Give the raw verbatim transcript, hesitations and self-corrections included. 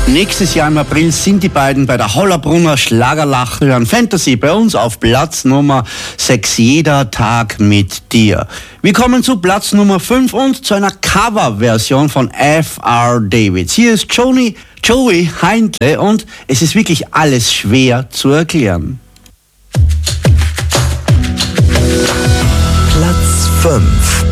Nächstes Jahr im April sind die beiden bei der Hollabrunner Schlagerlacht hören Fantasy bei uns auf Platz Nummer sechs, Jeder Tag mit dir. Wir kommen zu Platz Nummer fünf und zu einer Coverversion von F R Davids. Hier ist Johnny, Joey Heindle und es ist wirklich alles schwer zu erklären. Platz fünf.